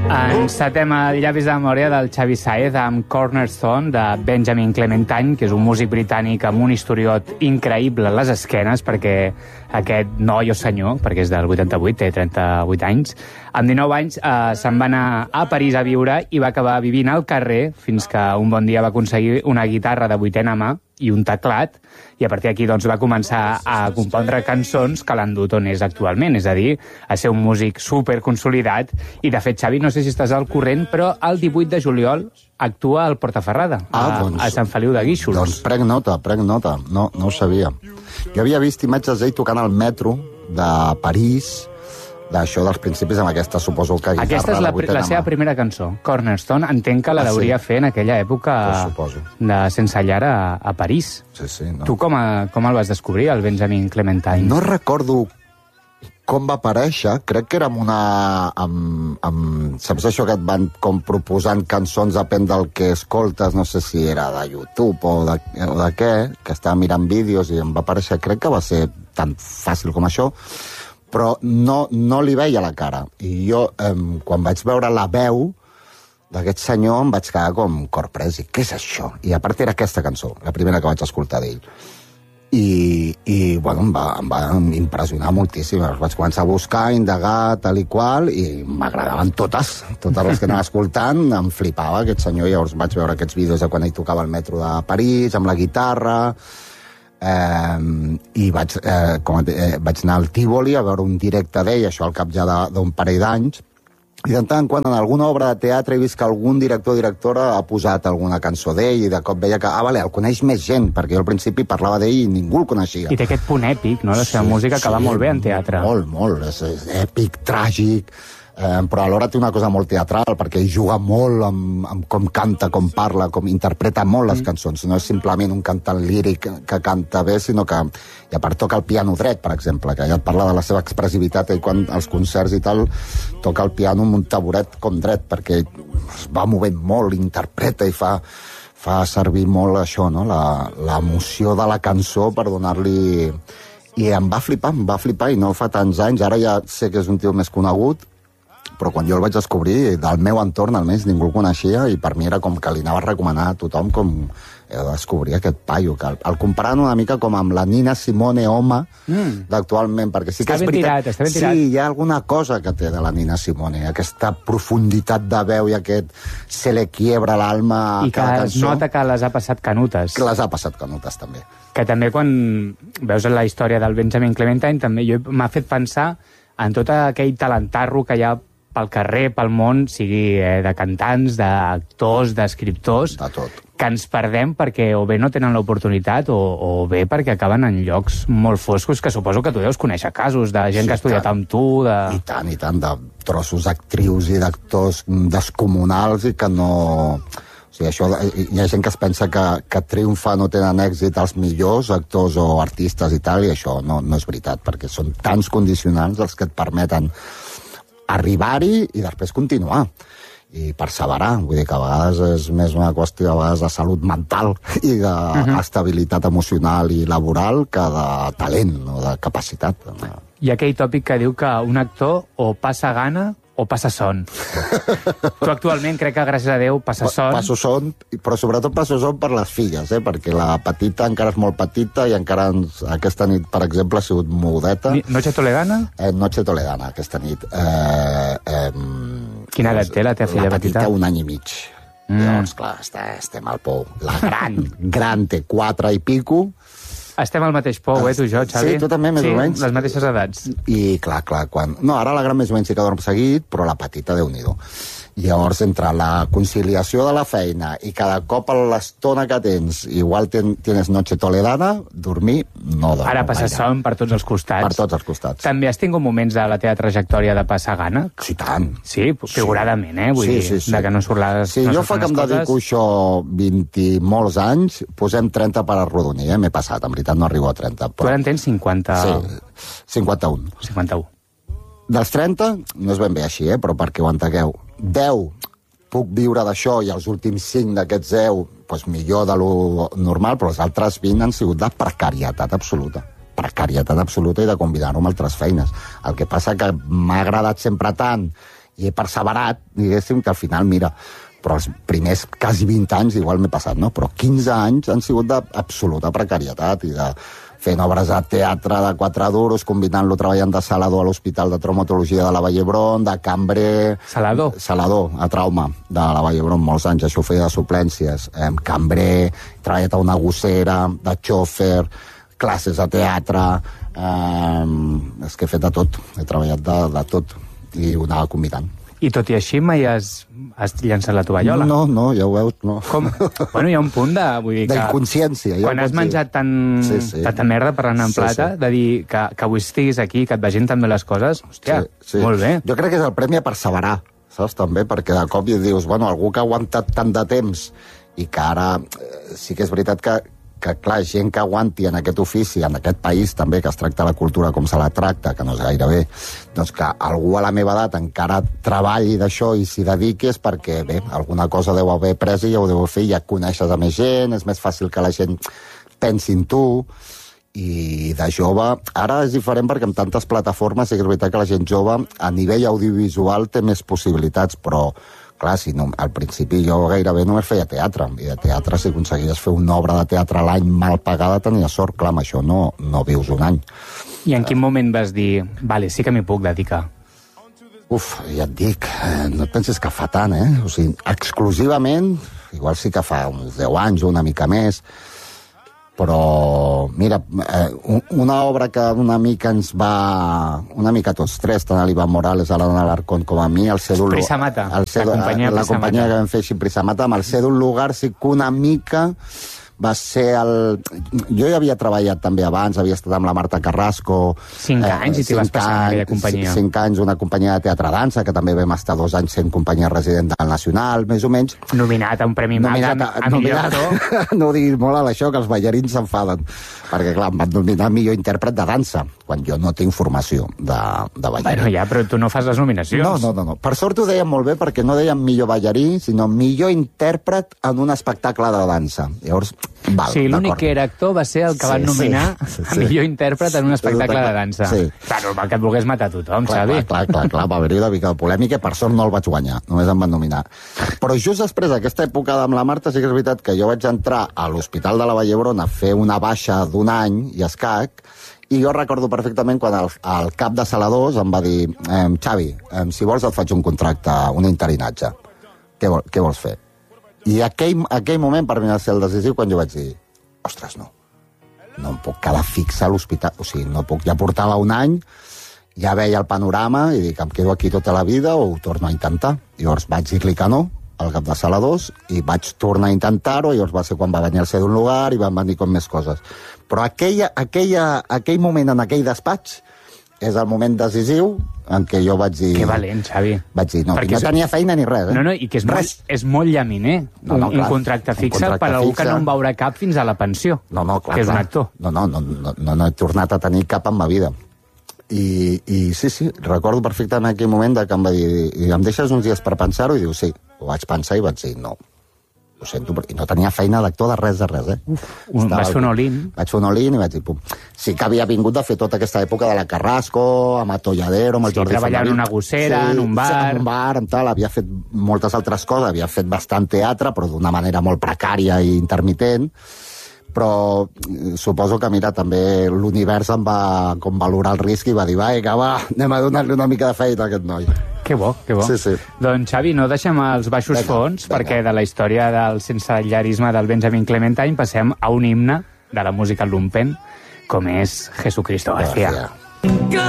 Encetem el llavis de memòria del Xavi Sáez amb Cornerstone de Benjamin Clementine, que és un músic britànic amb un historiot increïble a les esquenes, perquè aquest noi o senyor, perquè és del 88, té 38 anys, amb 19 anys se'n va anar a París a viure i va acabar vivint al carrer fins que un bon dia va aconseguir una guitarra de vuitena mà i un teclat, i a partir d'aquí doncs, va començar a compondre cançons que l'han dut on és actualment, és a dir, a ser un músic superconsolidat. I de fet, Xavi, no sé si estàs al corrent, però el 18 de juliol actua al Portaferrada, a Sant Feliu de Guíxols. Doncs prenc nota, no ho sabia. Jo havia vist imatges d'ell tocant al metro de París, d'això dels principis, amb aquesta, suposo que guitarra... Aquesta és la seva primera cançó, Cornerstone. Entenc que la deuria fer en aquella època de sense llar a París. Sí, no. Tu com el vas descobrir, el Benjamin Clementine? No recordo com va aparèixer, crec que era amb una... saps això que et van com proposant cançons depèn del que escoltes, no sé si era de YouTube o de què, que estava mirant vídeos i em va aparèixer, crec que va ser tan fàcil com això, però no li veia la cara. I jo, quan vaig veure la veu d'aquest senyor, em vaig quedar com corprès. I què és això? I a part era aquesta cançó, la primera que vaig escoltar d'ell. I bueno, em va impressionar moltíssim. Vaig començar a buscar, a indagar, tal i qual, i m'agradaven totes les que anava escoltant. Em flipava aquest senyor. Llavors vaig veure aquests vídeos de quan ell tocava al metro de París, amb la guitarra... i vaig anar al Tívoli a veure un directe d'ell, això al cap ja d'un parell d'anys, i de tant en quant en alguna obra de teatre he vist que algun director o directora ha posat alguna cançó d'ell i de cop veia que, el coneix més gent, perquè jo al principi parlava d'ell i ningú el coneixia. I té aquest punt èpic, no?, la seva música, que va molt bé en teatre. Molt, és èpic, tràgic, però alhora té una cosa molt teatral, perquè ell juga molt amb com canta, com parla, com interpreta molt les cançons. No és simplement un cantant líric que canta bé, sinó que, i a part toca el piano dret, per exemple, que ja et parla de la seva expressivitat, i quan als concerts i tal toca el piano amb un taburet com dret, perquè es va movent molt, interpreta i fa servir molt això, no?, l'emoció de la cançó per donar-li... I em va flipar, i no fa tants anys, ara ja sé que és un tio més conegut, però quan jo el vaig descobrir, del meu entorn almenys ningú el coneixia, i per mi era com que li anava a recomanar a tothom com he de descobrir aquest paio, que el comparant una mica com amb la Nina Simone home d'actualment, perquè sí que està ben tirat. Sí, hi ha alguna cosa que té de la Nina Simone, aquesta profunditat de veu i aquest se le quiebra l'alma a cada cançó. I que es nota que les ha passat canutes. Que les ha passat canutes, també. Que també quan veus la història del Benjamin Clementine, també m'ha fet pensar en tot aquell talentarro que hi ha pel carrer, pel món, sigui de cantants, d'actors, d'escriptors, de tot, que ens perdem perquè o bé no tenen l'oportunitat o bé perquè acaben en llocs molt foscos, que suposo que tu deus conèixer casos de gent que ha estudiat amb tu... I tant, de trossos d'actrius i d'actors descomunals i que no... O sigui, hi ha gent que es pensa que triomfa no tenen èxit els millors actors o artistes i tal, i això no és veritat, perquè són tants condicionants els que et permeten arribar-hi i després continuar i perseverar. Vull dir que a vegades és més una qüestió de salut mental i d'estabilitat emocional i laboral que de talent o de capacitat. Hi ha aquell tòpic que diu que un actor o passa gana o passa son. Tu actualment crec que, gràcies a Déu, passa son. Passo son, però sobretot passo son per les filles, perquè la petita encara és molt petita i encara aquesta nit, per exemple, ha sigut mudeta. Noche Toledana? Noche Toledana, aquesta nit. Quina edat té la teva filla petita? La petita, 1 any i mig. Llavors, clar, estem al pou. La gran té 4 i pico. Estem al mateix pou, tu i jo, Xavi. Sí, tu també, més o menys. Les mateixes edats. I clar, quan... No, ara la gran més o menys sí que dorm seguit, però la petita, Déu-n'hi-do. Llavors, entre la conciliació de la feina i cada cop a l'estona que tens, igual tienes noche toledana, dormir no dormo. Ara passar son per tots els costats. Per tots els costats. També has tingut moments de la teva trajectòria de passar gana? Sí, tant. Sí, figuradament, Vull dir, de que no surt les... Sí, jo fa que em dedico això 20 i molts anys, posem 30 per arrodonir, M'he passat, en veritat no arribo a 30. Tu ara en tens 50... Sí, 51. 51. Dels 30, no és ben bé així, però perquè ho entengueu. 10 puc viure d'això i els últims 5 d'aquests 10 doncs millor de lo normal, però els altres 20 han sigut de precarietat absoluta i de combinar-ho amb altres feines. El que passa que m'ha agradat sempre tant i he perseverat, diguéssim, que al final, mira, però els primers quasi 20 anys igual m'he passat, no? Però 15 anys han sigut d'absoluta precarietat i de fent obres de teatre de 4 duros, combinant-lo treballant de salador a l'Hospital de Traumatologia de la Vall d'Hebron, de cambrer... Salador? Salador, a trauma, de la Vall d'Hebron, molts anys, això ho feia de suplències. Cambrer, he treballat a una gossera, de xòfer, classes de teatre... és que he fet de tot, he treballat de tot, i ho anava combinant. I tot i així mai has llançat la tovallola? No, ja ho veus, no. Com? Bueno, hi ha un punt de... Vull dir que d'inconsciència. Quan has menjat tanta merda parlant en plata, de dir que avui estiguis aquí, que et vegin tan bé les coses, hòstia, molt bé. Jo crec que és el premi a perseverar, saps, també, perquè de cop dius, bueno, algú que ha aguantat tant de temps i que ara sí que és veritat que clar, gent que aguanti en aquest ofici, en aquest país també, que es tracta la cultura com se la tracta, que no és gaire bé, doncs que algú a la meva edat encara treballi d'això i s'hi dediqui és perquè, bé, alguna cosa deu haver pres i ja ho deu fer, ja coneixes a més gent, és més fàcil que la gent pensi en tu, i de jove, ara és diferent perquè amb tantes plataformes sí que és veritat que la gent jove a nivell audiovisual té més possibilitats, però clar, si no, al principi jo gairebé només feia teatre, i de teatre si aconseguies fer una obra de teatre a l'any mal pagada tenia sort, clar, amb això no vius un any. I en quin moment vas dir, vale, sí que m'hi puc dedicar? Ja et dic, no et pensis que fa tant, O sigui, exclusivament, igual sí que fa uns 10 anys o una mica més, però, mira, una obra que una mica ens va... Una mica tots tres, tant a l'Ivan Morales, a l'Anna Alarcón com a mi, el Cèdul... Prisamata, la companyia que vam fer així, Prisamata, amb el Cèdul Lugar sí que una mica va ser el... Jo ja havia treballat també abans, havia estat amb la Marta Carrasco... 5 anys i t'hi vas passar en aquella companyia. 5 anys, una companyia de teatre-dansa, que també vam estar 2 anys sent companyia resident del Nacional, més o menys. Nominat a un premi Max a millor actor. No diguis molt a això, que els ballarins s'enfaden. Perquè, clar, em van nominar millor intèrpret de dansa, quan jo no tinc formació de ballarí. Bueno, ja, però tu no fas les nominacions. No. Per sort ho deien molt bé, perquè no deien millor ballarí, sinó millor intèrpret en un espectacle de dansa. Llavors, val, sí, l'únic que era actor va ser el que van nominar a millor intèrpret en un espectacle de dansa. Sí. Clar, normal que et volgués matar tothom, Xavi. Clar, va haver-hi una mica de polèmica, per sort no el vaig guanyar, només em van nominar. Però just després d'aquesta època amb la Marta sí que és veritat que jo vaig entrar a l'Hospital de la Vall d'Hebron a fer una baixa d'1 any i escac, i jo recordo perfectament quan el cap de saladors em va dir Xavi, si vols et faig un contracte, un interinatge. Què vols fer? I aquell moment per mi va ser el decisiu quan jo vaig dir, ostres, no em puc quedar fixa a l'hospital, o sigui, no puc, ja portava 1 any, ja veia el panorama i dic, em quedo aquí tota la vida o ho torno a intentar. Llavors vaig dir-li que no al cap de saladors i vaig tornar a intentar-ho, i llavors va ser quan va venir el Cèdul Lugar i van venir com més coses. Però aquell moment en aquell despatx és el moment decisiu en què jo vaig dir... Que valent, Xavi. Vaig dir, no tenia feina ni res, No, i que és molt llaminer, un contracte fixe per algú que no en veurà cap fins a la pensió, clar, que és un actor. No he tornat a tenir cap en ma vida. I sí, recordo perfectament aquell moment que em va dir, em deixes uns dies per pensar-ho? I diu, sí. Ho vaig pensar i vaig dir, no. Ho sento, i no tenia feina d'actor de res, Vas fer un all-in. Vaig fer un all-in i vaig dir, pum. Sí que havia vingut de fer tota aquesta època de la Carrasco, amb Atolladero, amb el Jordi treballar en una gossera, en un bar... en un bar, en tal, havia fet moltes altres coses, havia fet bastant teatre, però d'una manera molt precària i intermitent, però suposo que, mira, també l'univers em va com valorar el risc i va dir, va, anem a donar-li una mica de feina a aquest noi. Que bo. Sí. Doncs, Xavi, no deixem els baixos fons, perquè de la història del sensellarisme del Benjamin Clementine passem a un himne de la música lumpen, com és Jesucristo García.